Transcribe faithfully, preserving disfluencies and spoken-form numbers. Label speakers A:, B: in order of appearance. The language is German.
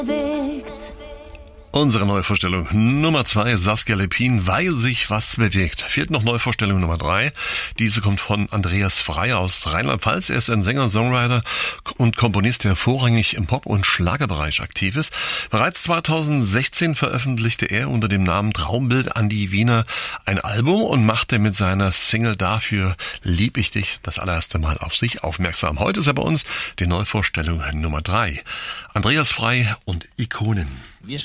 A: bewegt.
B: Unsere Neuvorstellung Nummer zwei, Saskia Lepin, weil sich was bewegt. Fehlt noch Neuvorstellung Nummer drei. Diese kommt von Andreas Frey aus Rheinland-Pfalz. Er ist ein Sänger, Songwriter und Komponist, der vorrangig im Pop- und Schlagerbereich aktiv ist. Bereits zweitausendsechzehn veröffentlichte er unter dem Namen Traumbild an die Wiener ein Album und machte mit seiner Single Dafür lieb ich dich das allererste Mal auf sich aufmerksam. Heute ist er bei uns die Neuvorstellung Nummer drei. Andreas Frey und Ikonen.
C: Wir